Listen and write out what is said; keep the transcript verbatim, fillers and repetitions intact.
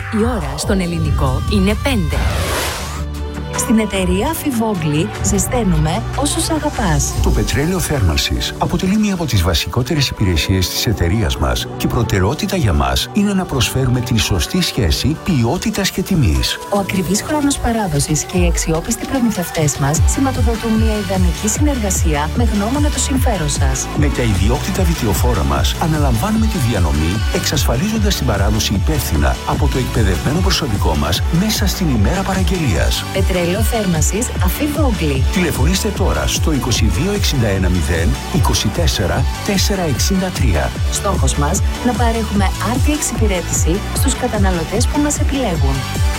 Η ώρα στον ελληνικό είναι πέντε. Στην εταιρεία Αφιβόγλη ζεσταίνουμε όσους αγαπάς. Το πετρέλαιο θέρμανσης αποτελεί μία από τις βασικότερες υπηρεσίες της εταιρείας μας και η προτεραιότητα για μας είναι να προσφέρουμε την σωστή σχέση ποιότητας και τιμής. Ο ακριβής χρόνος παράδοσης και οι αξιόπιστοι προμηθευτές μας σηματοδοτούν μια ιδανική συνεργασία με γνώμονα το συμφέρον σας. Με τα ιδιόκτητα βιτιοφόρα μας αναλαμβάνουμε τη διανομή, εξασφαλίζοντας την παράδοση υπεύθυνα από το εκπαιδευμένο προσωπικό μας μέσα στην ημέρα παραγγελίας. Πετρέλαιο θέρμανσης Αφιβόγλη. Τηλεφωνήστε τώρα στο είκοσι δύο εξήντα ένα μηδέν είκοσι τέσσερα τετρακόσια εξήντα τρία. Στόχος μας να παρέχουμε άρτια εξυπηρέτηση στους καταναλωτές που μας επιλέγουν.